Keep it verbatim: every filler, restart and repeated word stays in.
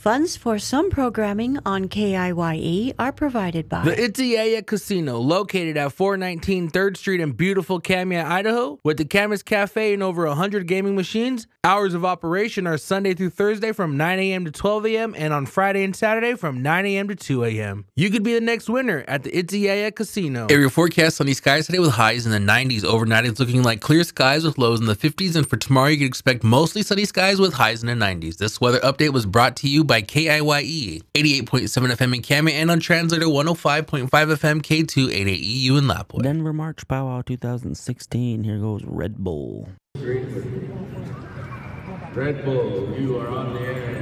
Funds for some programming on K I Y E are provided by the Itiyaya Casino, located at four nineteen third Street in beautiful Kamia, Idaho, with the Camas Cafe and over one hundred gaming machines. Hours of operation are Sunday through Thursday from nine a.m. to twelve a.m. and on Friday and Saturday from nine a.m. to two a.m. You could be the next winner at the Itiyaya Casino. Area forecast: sunny skies today with highs in the nineties. Overnight it's looking like clear skies with lows in the fifties, and for tomorrow you can expect mostly sunny skies with highs in the nineties. This weather update was brought to you by K I Y E, eighty-eight point seven F M in Kamia, and on Translator one oh five point five F M K two eighty-eight E U in Lapwood. Denver March Powwow twenty sixteen. Here goes Red Bull. Red Bull, you are on the air.